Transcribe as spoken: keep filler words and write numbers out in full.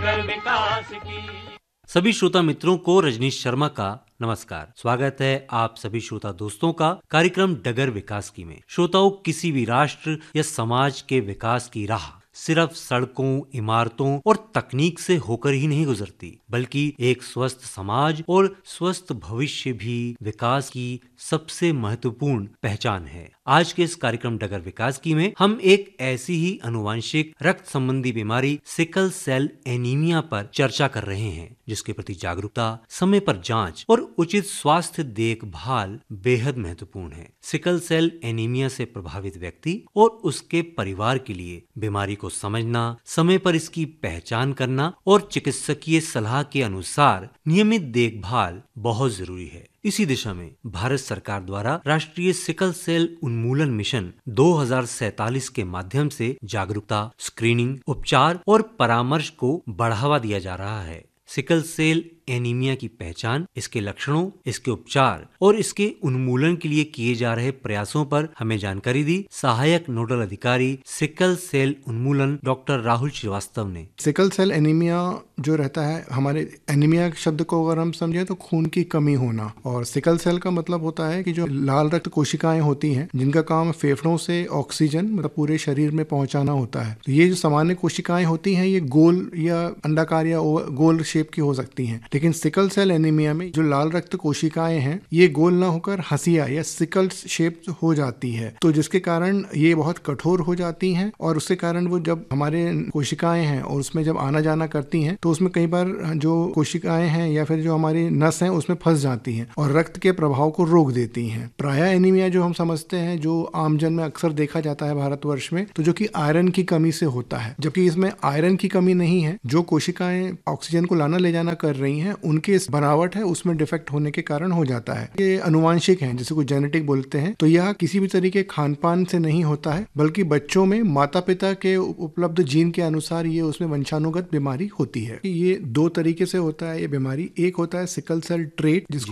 कर विकास की। सभी श्रोता मित्रों को रजनीश शर्मा का नमस्कार। स्वागत है आप सभी श्रोता दोस्तों का कार्यक्रम डगर विकास की में। श्रोताओं, किसी भी राष्ट्र या समाज के विकास की राह सिर्फ सड़कों, इमारतों और तकनीक से होकर ही नहीं गुजरती, बल्कि एक स्वस्थ समाज और स्वस्थ भविष्य भी विकास की सबसे महत्वपूर्ण पहचान है। आज के इस कार्यक्रम डगर विकास की में हम एक ऐसी ही अनुवांशिक रक्त संबंधी बीमारी सिकल सेल एनीमिया पर चर्चा कर रहे हैं, जिसके प्रति जागरूकता, समय पर जांच और उचित स्वास्थ्य देखभाल बेहद महत्वपूर्ण है। सिकल सेल एनीमिया से प्रभावित व्यक्ति और उसके परिवार के लिए बीमारी को समझना, समय पर इसकी पहचान करना और चिकित्सकीय सलाह के अनुसार नियमित देखभाल बहुत जरूरी है। इसी दिशा में भारत सरकार द्वारा राष्ट्रीय सिकल सेल उन्मूलन मिशन दो हज़ार सैंतालीस के माध्यम से जागरूकता, स्क्रीनिंग, उपचार और परामर्श को बढ़ावा दिया जा रहा है। सिकल सेल एनीमिया की पहचान, इसके लक्षणों, इसके उपचार और इसके उन्मूलन के लिए किए जा रहे प्रयासों पर हमें जानकारी दी सहायक नोडल अधिकारी सिकल सेल उन्मूलन डॉक्टर राहुल श्रीवास्तव ने। सिकल सेल एनीमिया जो रहता है, हमारे एनीमिया शब्द को अगर हम समझें तो खून की कमी होना, और सिकल सेल का मतलब होता है कि जो लाल रक्त कोशिकाएं होती हैं जिनका काम फेफड़ों से ऑक्सीजन मतलब पूरे शरीर में पहुंचाना होता है। तो ये जो सामान्य कोशिकाएं होती हैं ये गोल या अंडाकार या गोल शेप की हो सकती हैं, लेकिन सिकल सेल एनीमिया में जो लाल रक्त कोशिकाएं हैं ये गोल ना होकर हंसिया या सिकल शेप हो जाती है, तो जिसके कारण ये बहुत कठोर हो जाती हैं और उसके कारण वो जब हमारे कोशिकाएं हैं और उसमें जब आना जाना करती हैं तो उसमें कई बार जो कोशिकाएं हैं या फिर जो हमारी नस हैं उसमें फंस जाती हैं और रक्त के प्रभाव को रोक देती हैं। प्रायः एनीमिया जो हम समझते हैं, जो आमजन में अक्सर देखा जाता है भारतवर्ष में, तो जो कि आयरन की कमी से होता है, जबकि इसमें आयरन की कमी नहीं है। जो कोशिकाएं ऑक्सीजन को लाना ले जाना कर रही हैं उनकी बनावट है उसमें डिफेक्ट होने के कारण हो जाता है। ये अनुवांशिक है, जिसे को जेनेटिक बोलते हैं। तो यह किसी भी तरीके खान पान से नहीं होता है, बल्कि बच्चों में माता पिता के उपलब्ध जीन के अनुसार ये उसमें वंशानुगत बीमारी होती है। ये दो तरीके से होता है ये बीमारी। एक होता है सिकल सेल ट्रेट, जिसको